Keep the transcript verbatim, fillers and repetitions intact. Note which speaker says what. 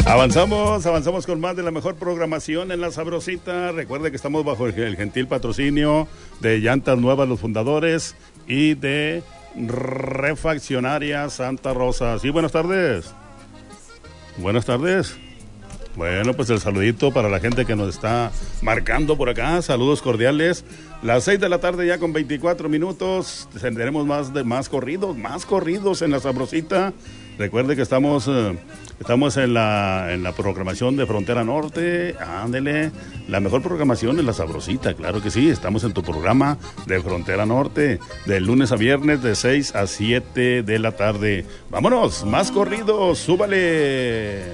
Speaker 1: Avanzamos, avanzamos con más de la mejor programación en La Sabrosita. Recuerde que estamos bajo el, el gentil patrocinio de Llantas Nuevas Los Fundadores y de Refaccionaria Santa Rosa. Sí, buenas tardes. Buenas tardes. Bueno, pues el saludito para la gente que nos está marcando por acá. Saludos cordiales. Las seis de la tarde ya con veinticuatro minutos. Tendremos más de más corridos, más corridos en La Sabrosita. Recuerde que estamos, eh, estamos en la, en la programación de Frontera Norte. Ándele, la mejor programación es La Sabrosita, claro que sí. Estamos en tu programa de Frontera Norte, de lunes a viernes, de seis a siete de la tarde. Vámonos, más corridos, súbale.